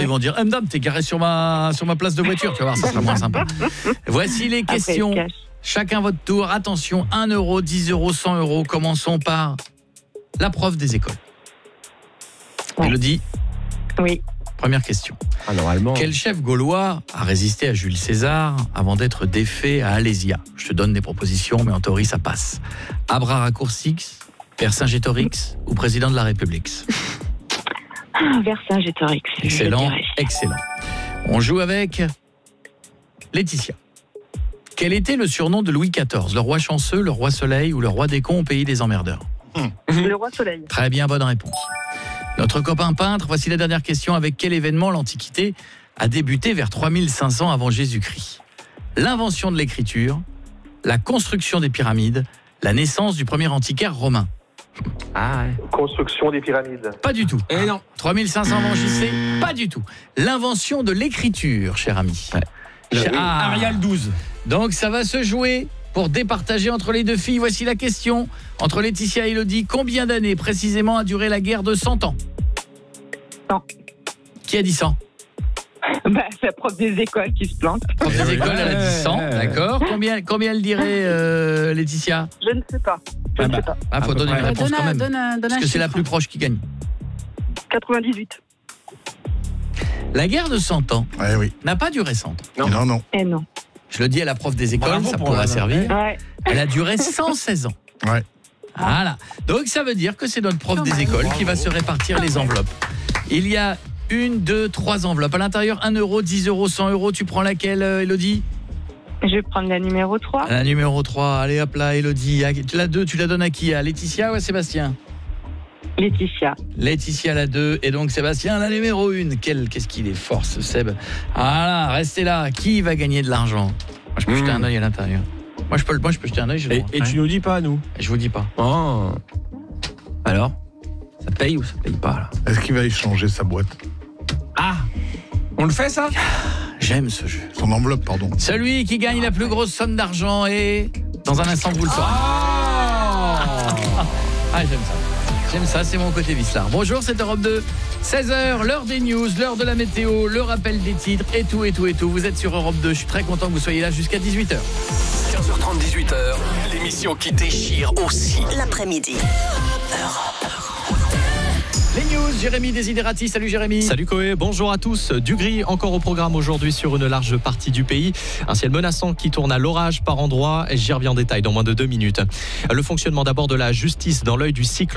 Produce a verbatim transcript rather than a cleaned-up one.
vont dire, eh, dame, t'es garé sur ma, sur ma place de voiture, tu vas voir, ça sera moins sympa. Voici les questions. Chacun votre tour. Attention, un euro, dix euros, cent euros. Commençons par la prof des écoles. Ouais. Élodie. Oui. Première question. Ah, normalement. Quel chef gaulois a résisté à Jules César avant d'être défait à Alésia? Je te donne des propositions, mais en théorie, ça passe. Abraracourcix, Vercingétorix ou président de la République? Vercingétorix. Excellent, excellent. On joue avec Laetitia. Quel était le surnom de Louis quatorze? Le roi chanceux, le roi soleil ou le roi des cons au pays des emmerdeurs? Le roi soleil. Très bien, bonne réponse. Notre copain peintre, voici la dernière question. Avec quel événement l'Antiquité a débuté vers trois mille cinq cents avant Jésus-Christ? L'invention de l'écriture, la construction des pyramides, la naissance du premier antiquaire romain? Ah ouais. Construction des pyramides. Pas du tout. Eh non. trois mille cinq cents avant J C, pas du tout. L'invention de l'écriture, cher ami. Ouais. Le, ah. Arial douze. Donc ça va se jouer pour départager entre les deux filles. Voici la question. Entre Laetitia et Élodie, combien d'années précisément a duré la guerre de cent ans? cent. Qui a dit cent? Bah, c'est la prof des écoles qui se plante. Prof des écoles, elle a dit cent, d'accord. Combien, combien elle dirait, euh, Laetitia? Je ne sais pas. Je Ah ne bah. sais pas. Ah, faut donner une réponse donne quand un, même. donne un, donne Parce un que c'est la chiffre. plus proche qui gagne. quatre-vingt-dix-huit. La guerre de cent ans Ouais, oui. n'a pas duré cent ans. Non, non. non. Eh non. Je le dis à la prof des écoles, Bravo ça pour pourra la- servir. Ouais. Elle a duré cent seize ans. Ouais. Voilà. Donc ça veut dire que c'est notre prof des écoles qui va se répartir les enveloppes. Il y a une, deux, trois enveloppes. À l'intérieur, un euro, dix euros, cent euros. Tu prends laquelle, Élodie? Je vais prendre la numéro trois. La numéro trois. Allez hop là, Élodie. Tu la deux, tu la donnes à qui? À Laetitia ou à Sébastien? Laetitia. Laetitia la deux et donc Sébastien la numéro un. Quel, qu'est-ce qu'il est fort ce Seb. Voilà, restez là. Qui va gagner de l'argent? Moi je peux mmh. jeter un œil à l'intérieur. Moi je peux, moi, je peux jeter un œil. Et, et tu nous dis pas à nous? Je vous dis pas. Oh. Alors, ça paye ou ça paye pas là? Est-ce qu'il va échanger sa boîte? Ah, on le fait ça? J'aime ce jeu. Son enveloppe, pardon. Celui qui gagne la plus grosse somme d'argent est... Dans un instant, vous le saurez. Oh. Ah, j'aime ça. J'aime ça, c'est mon côté vicelard. Bonjour, c'est Europe deux. seize heures, l'heure des news, l'heure de la météo, le rappel des titres et tout, et tout, et tout. Vous êtes sur Europe deux. Je suis très content que vous soyez là jusqu'à dix-huit heures. quinze heures trente, dix-huit heures, l'émission qui déchire aussi l'après-midi. Les news, Jérémy Desiderati. Salut Jérémy. Salut Koé, bonjour à tous. Du gris encore au programme aujourd'hui sur une large partie du pays. Un ciel menaçant qui tourne à l'orage par endroits. J'y reviens en détail dans moins de deux minutes. Le fonctionnement d'abord de la justice dans l'œil du cyclone.